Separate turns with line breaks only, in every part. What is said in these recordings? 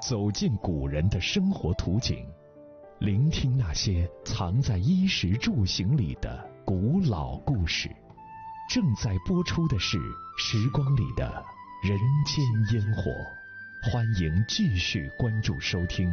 走进古人的生活图景，聆听那些藏在衣食住行里的古老故事。正在播出的是《时光里的人间烟火》，欢迎继续关注收听。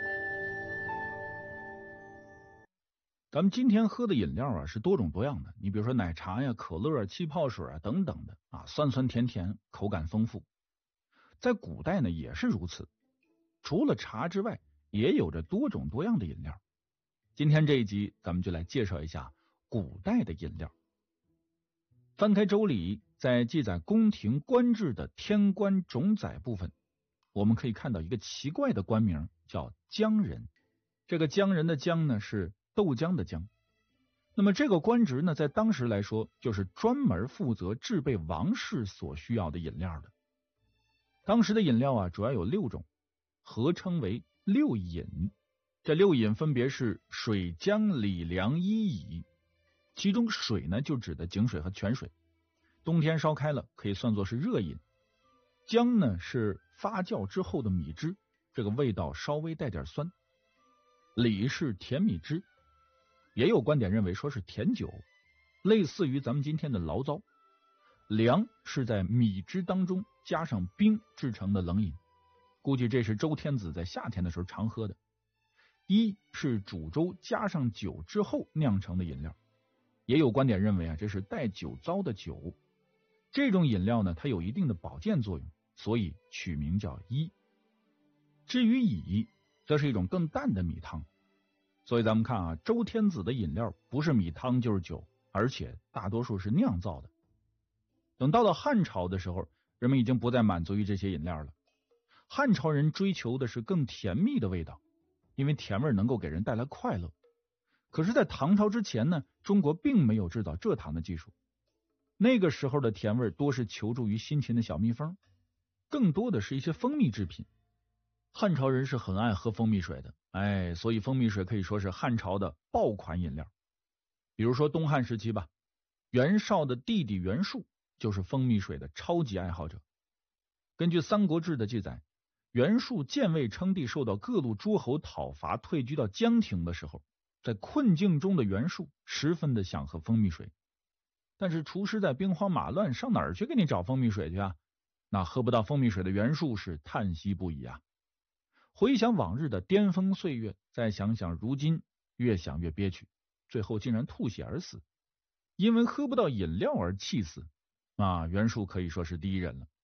咱们今天喝的饮料啊是多种多样的，你比如说奶茶呀、可乐、气泡水啊等等的啊，酸酸甜甜，口感丰富。在古代呢也是如此，除了茶之外，也有着多种多样的饮料。今天这一集咱们就来介绍一下古代的饮料。翻开周礼，在记载宫廷官制的天官种宰部分，我们可以看到一个奇怪的官名，叫姜人。这个姜人的姜呢是豆浆的姜。那么这个官职呢，在当时来说就是专门负责制备王室所需要的饮料的。当时的饮料啊主要有6种，合称为6饮。这6饮分别是水、姜、李、凉、伊、乙。其中水呢就指的井水和泉水，冬天烧开了可以算作是热饮。姜呢是发酵之后的米汁，这个味道稍微带点酸。李是甜米汁，也有观点认为说是甜酒，类似于咱们今天的醪糟。凉是在米汁当中加上冰制成的冷饮，估计这是周天子在夏天的时候常喝的。伊是煮粥加上酒之后酿成的饮料，也有观点认为啊，这是带酒糟的酒。这种饮料呢，它有一定的保健作用，所以取名叫伊。至于乙，则是一种更淡的米汤。所以咱们看啊，周天子的饮料不是米汤就是酒，而且大多数是酿造的。等到了汉朝的时候，人们已经不再满足于这些饮料了。汉朝人追求的是更甜蜜的味道，因为甜味能够给人带来快乐。可是在唐朝之前呢，中国并没有制造蔗糖的技术，那个时候的甜味多是求助于辛勤的小蜜蜂，更多的是一些蜂蜜制品。汉朝人是很爱喝蜂蜜水的，所以蜂蜜水可以说是汉朝的爆款饮料。比如说东汉时期吧，袁绍的弟弟袁术就是蜂蜜水的超级爱好者。根据《三国志》的记载，袁术建位称帝，受到各路诸侯讨伐，退居到江亭的时候，在困境中的袁术十分的想喝蜂蜜水，但是厨师在兵荒马乱，上哪儿去给你找蜂蜜水去啊？那喝不到蜂蜜水的袁术是叹息不已啊。回想往日的巅峰岁月，再想想如今，越想越憋屈，最后竟然吐血而死，因为喝不到饮料而气死啊！袁术可以说是第一人了。